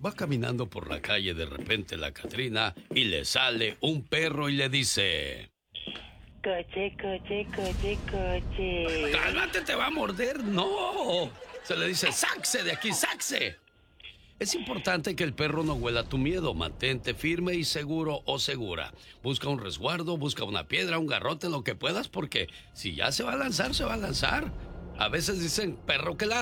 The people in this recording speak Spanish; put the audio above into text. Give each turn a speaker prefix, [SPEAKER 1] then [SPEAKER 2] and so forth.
[SPEAKER 1] Va caminando por la calle de repente la Catrina y le sale un perro y le dice...
[SPEAKER 2] Coche, coche, coche, coche.
[SPEAKER 1] ¡Cálmate, te va a morder! ¡No! Se le dice, ¡sáquese de aquí, sáquese! Es importante que el perro no huela tu miedo. Mantente firme y seguro o segura. Busca un resguardo, busca una piedra, un garrote, lo que puedas, porque si ya se va a lanzar, se va a lanzar. A veces dicen, perro que ladra